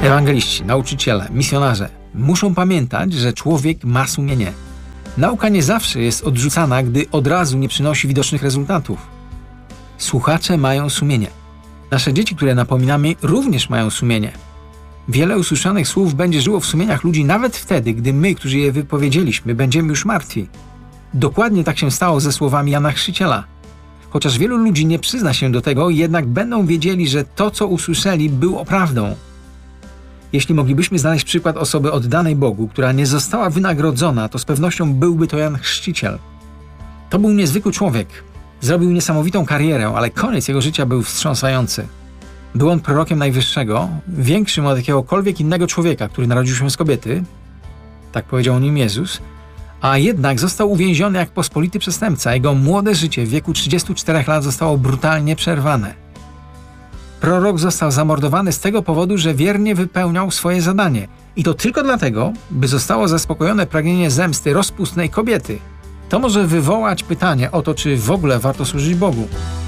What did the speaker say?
Ewangeliści, nauczyciele, misjonarze muszą pamiętać, że człowiek ma sumienie. Nauka nie zawsze jest odrzucana, gdy od razu nie przynosi widocznych rezultatów. Słuchacze mają sumienie. Nasze dzieci, które napominamy, również mają sumienie. Wiele usłyszanych słów będzie żyło w sumieniach ludzi nawet wtedy, gdy my, którzy je wypowiedzieliśmy, będziemy już martwi. Dokładnie tak się stało ze słowami Jana Chrzciciela. Chociaż wielu ludzi nie przyzna się do tego, jednak będą wiedzieli, że to, co usłyszeli, było prawdą. Jeśli moglibyśmy znaleźć przykład osoby oddanej Bogu, która nie została wynagrodzona, to z pewnością byłby to Jan Chrzciciel. To był niezwykły człowiek. Zrobił niesamowitą karierę, ale koniec jego życia był wstrząsający. Był on prorokiem Najwyższego, większym od jakiegokolwiek innego człowieka, który narodził się z kobiety, tak powiedział o nim Jezus, a jednak został uwięziony jak pospolity przestępca. Jego młode życie w wieku 34 lat zostało brutalnie przerwane. Prorok został zamordowany z tego powodu, że wiernie wypełniał swoje zadanie. I to tylko dlatego, by zostało zaspokojone pragnienie zemsty rozpustnej kobiety. To może wywołać pytanie o to, czy w ogóle warto służyć Bogu.